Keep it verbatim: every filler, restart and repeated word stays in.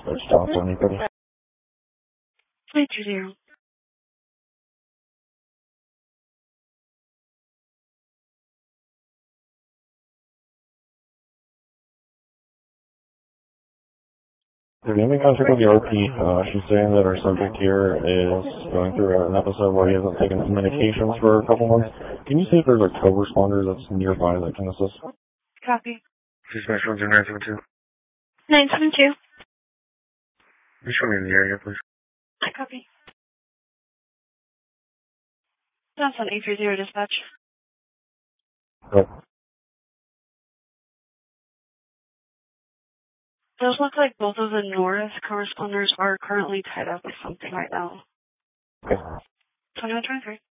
Let's talk to anybody. Three two zero. If you have any contact with the R P, uh, she's saying that our subject here is going through an episode where he hasn't taken his medications for a couple months. Can you see if there's a co-responder that's nearby that can assist? Copy. She's special to nine seven two. nine seven two. Can you show me in the area, please? Copy. That's on eight three zero dispatch. Yep. Those look like both of the North corresponders are currently tied up with something right now. Okay. twenty-one twenty-three.